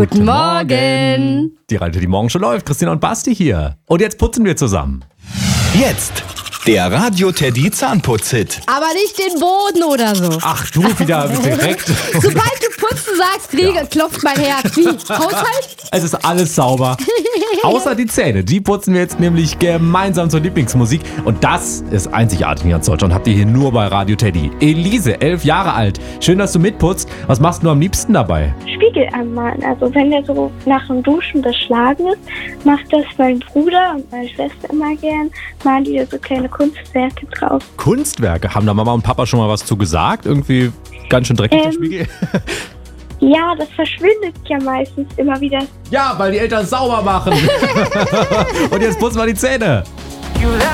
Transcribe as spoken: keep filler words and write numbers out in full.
Guten Morgen. Die Radio, die morgen schon läuft. Christina und Basti hier. Und jetzt putzen wir zusammen. Jetzt der Radio Teddy Zahnputz-Hit. Aber nicht den Boden oder so. Ach du, wieder direkt. Sobald du putzen sagst, kriege, Ja. klopft mein Herz. Wie? Haushalt? Es ist alles sauber. Außer die Zähne. Die putzen wir jetzt nämlich gemeinsam zur Lieblingsmusik. Und das ist einzigartig in ganz Deutschland. Habt ihr hier nur bei Radio Teddy. Elise, elf Jahre alt. Schön, dass du mitputzt. Was machst du am liebsten dabei? Spiegel anmalen. Also wenn der so nach dem Duschen beschlagen ist, macht das mein Bruder und meine Schwester immer gern. Malen die da so kleine Kunstwerke drauf. Kunstwerke. Haben da Mama und Papa schon mal was zu gesagt? Irgendwie ganz schön dreckig, der Ähm. Spiegel. Ja, das verschwindet ja meistens immer wieder. Ja, weil die Eltern sauber machen. Und jetzt putzen wir die Zähne.